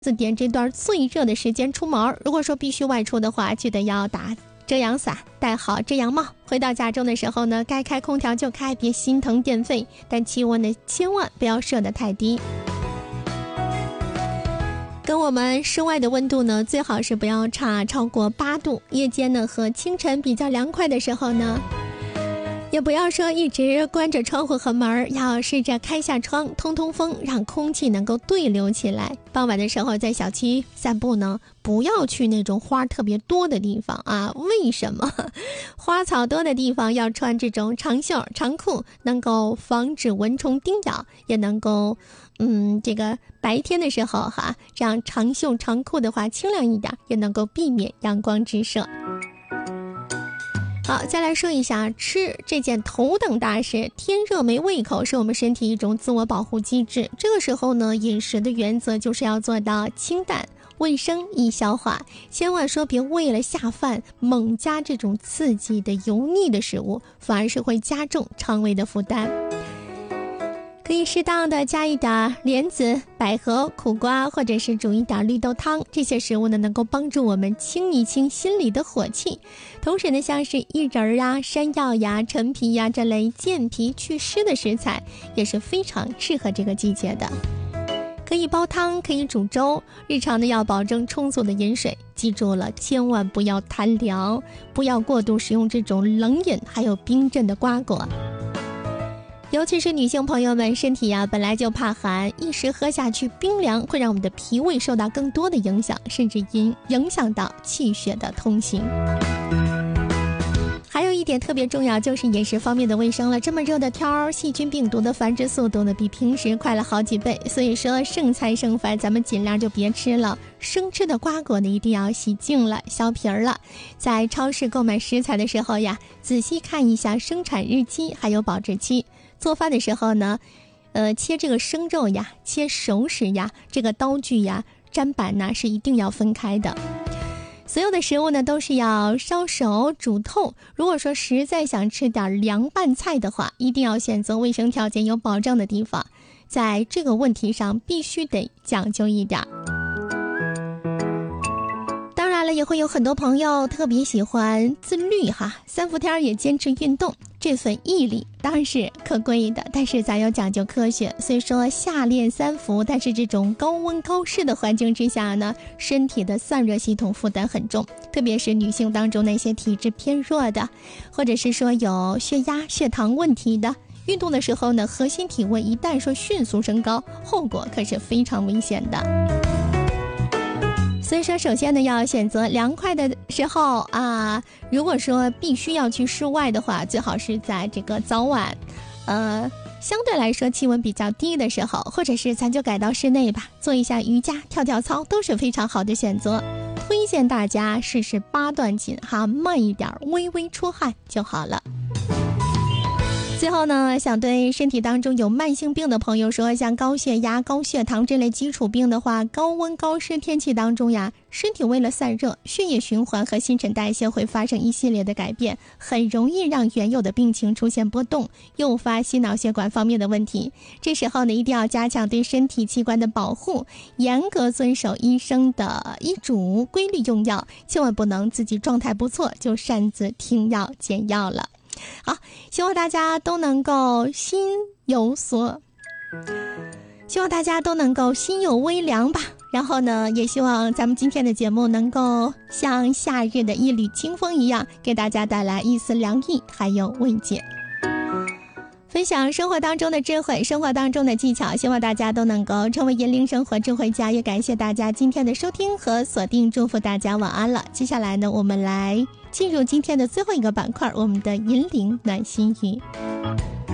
自点这段最热的时间出门，如果说必须外出的话，记得要打遮阳伞，戴好遮阳帽。回到家中的时候呢，该开空调就开，别心疼电费，但气温呢千万不要设得太低。跟我们室外的温度呢，最好是不要超过8度。夜间呢和清晨比较凉快的时候呢，也不要说一直关着窗户和门，要试着开下窗通通风，让空气能够对流起来。傍晚的时候在小区散步呢，不要去那种花特别多的地方啊。为什么？花草多的地方要穿这种长袖长裤，能够防止蚊虫叮咬，也能够这个白天的时候这样长袖长裤的话清凉一点，也能够避免阳光直射。好，再来说一下吃这件头等大事。天热没胃口是我们身体一种自我保护机制，这个时候呢，饮食的原则就是要做到清淡、卫生、易消化，千万说别为了下饭猛加这种刺激的油腻的食物，反而是会加重肠胃的负担。可以适当的加一点莲子、百合、苦瓜，或者是煮一点绿豆汤，这些食物呢能够帮助我们清一清心里的火气。同时呢，像是薏仁啊、山药呀、陈皮呀这类健脾祛湿的食材，也是非常适合这个季节的。可以煲汤，可以煮粥，日常呢要保证充足的饮水。记住了，千万不要贪凉，不要过度使用这种冷饮还有冰镇的瓜果。尤其是女性朋友们，身体本来就怕寒，一时喝下去冰凉，会让我们的脾胃受到更多的影响，甚至影响到气血的通行。还有一点特别重要，就是饮食方面的卫生了。这么热的天儿，细菌病毒的繁殖速度呢比平时快了好几倍，所以说剩菜剩饭咱们尽量就别吃了。生吃的瓜果呢一定要洗净了、削皮儿了。在超市购买食材的时候仔细看一下生产日期还有保质期。做饭的时候呢，切这个生肉切熟食这个刀具砧板是一定要分开的。所有的食物呢都是要烧熟煮透。如果说实在想吃点凉拌菜的话，一定要选择卫生条件有保障的地方，在这个问题上必须得讲究一点。当然了，也会有很多朋友特别喜欢自律3伏天也坚持运动，这份毅力当然是可贵的，但是咱要讲究科学。虽说夏练3伏，但是这种高温高湿的环境之下呢，身体的散热系统负担很重，特别是女性当中那些体质偏弱的，或者是说有血压血糖问题的，运动的时候呢，核心体温一旦说迅速升高，后果可是非常危险的。所以说首先呢要选择凉快的时候如果说必须要去室外的话，最好是在这个早晚相对来说气温比较低的时候，或者是咱就改到室内吧，做一下瑜伽跳跳操都是非常好的选择。推荐大家试试8段锦慢一点，微微出汗就好了。最后呢，想对身体当中有慢性病的朋友说，像高血压、高血糖这类基础病的话，高温高湿天气当中身体为了散热，血液循环和新陈代谢会发生一系列的改变，很容易让原有的病情出现波动，诱发心脑血管方面的问题。这时候呢，一定要加强对身体器官的保护，严格遵守医生的医嘱，规律用药，千万不能自己状态不错就擅自停药减药了。好，希望大家都能够心有微凉吧。然后呢，也希望咱们今天的节目能够像夏日的一缕清风一样，给大家带来一丝凉意还有慰藉。分享生活当中的智慧，生活当中的技巧，希望大家都能够成为引领生活智慧家。也感谢大家今天的收听和锁定，祝福大家晚安了。接下来呢，我们来进入今天的最后一个板块，我们的引领暖心语。